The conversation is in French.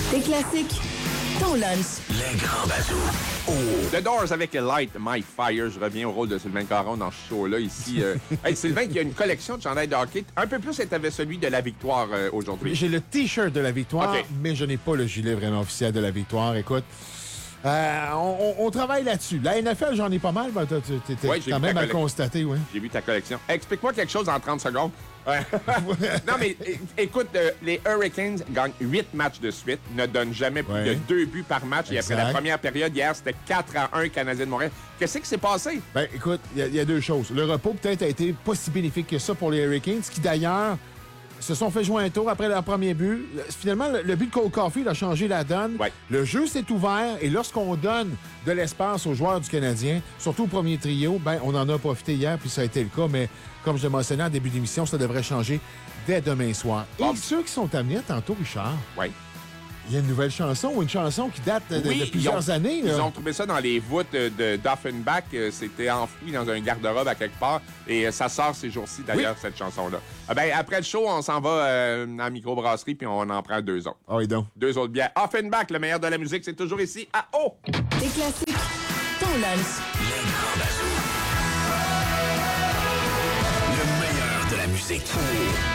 Tes classiques, ton lunch. Les grands bazous. Oh. The Doors avec Light My Fire. Je reviens au rôle de Sylvain Caron dans ce show-là ici. Hey, Sylvain, qui a une collection de chandails de hockey. Un peu plus, tu avais celui de la victoire aujourd'hui. J'ai le T-shirt de la victoire, OK. mais je n'ai pas le gilet vraiment officiel de la victoire. Écoute, on travaille là-dessus. La NFL, j'en ai pas mal. Ben, t'es Ouais, j'ai quand vu même ta à le collection. constater, oui. J'ai vu ta collection. Explique-moi quelque chose en 30 secondes. Non, mais écoute, les Hurricanes gagnent 8 matchs de suite, ne donnent jamais plus Ouais. de 2 buts par match. Et après Exact. la première période, hier, c'était 4-1 Canadien de Montréal. Qu'est-ce qui s'est passé? Ben, écoute, il y a deux choses. Le repos, peut-être, a été pas si bénéfique que ça pour les Hurricanes, qui d'ailleurs se sont fait jouer un tour après leur premier but. Finalement, le but de Cole Caulfield a changé la donne. Ouais. Le jeu s'est ouvert et lorsqu'on donne de l'espace aux joueurs du Canadien, surtout au premier trio, ben, on en a profité hier, puis ça a été le cas. Mais comme je le mentionnais en début d'émission, ça devrait changer dès demain soir. Bon. Et ceux qui sont amenés tantôt, Richard, Oui. il y a une nouvelle chanson ou une chanson qui date de Oui, plusieurs années. Ils là. ont trouvé ça dans les voûtes de D'Offenbach. C'était enfoui dans un garde-robe à quelque part. Et ça sort ces jours-ci, d'ailleurs, cette chanson-là. Ben, après le show, on s'en va en microbrasserie puis on en prend 2 autres. Ah oui, donc. 2 autres bières. Offenbach, le meilleur de la musique, c'est toujours ici à O. Tes classiques, ton lunch. Les grands bazous. Le meilleur de la musique.